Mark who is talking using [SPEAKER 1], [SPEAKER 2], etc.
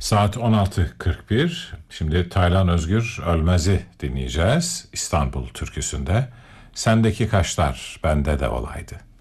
[SPEAKER 1] Saat 16.41. Şimdi Taylan Özgür Ölmez'i dinleyeceğiz İstanbul türküsünde. Sendeki kaşlar bende de olaydı.